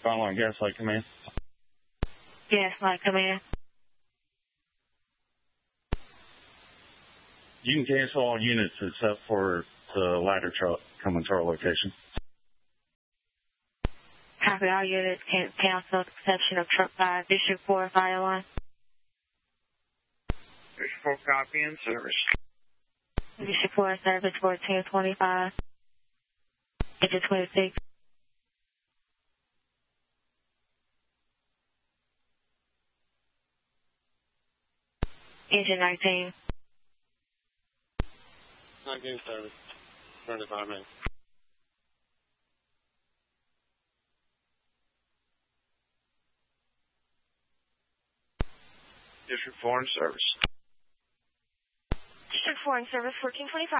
Following Gaslight Command. Gaslight Command. You can cancel all units except for the ladder truck coming to our location. Copy, all units can cancel with the exception of Truck 5, District 4, fire line. District 4, copy in service. District 4, service 1425. Engine 26. Engine 19. 19 service. 35 minutes. District 4 in service. District 4 in service 1425.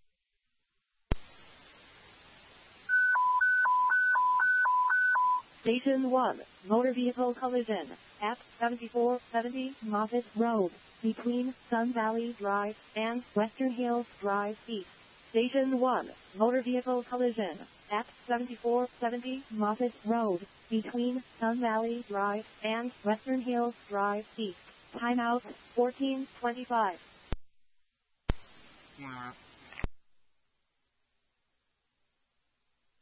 Station 1, motor vehicle collision at 7470 Moffett Road, between Sun Valley Drive and Western Hills Drive East. Station 1, motor vehicle collision at 7470 Moffett Road, between Sun Valley Drive and Western Hills Drive East. Timeout 1425.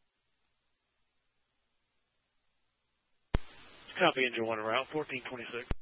Copy, engine 1 route, 1426.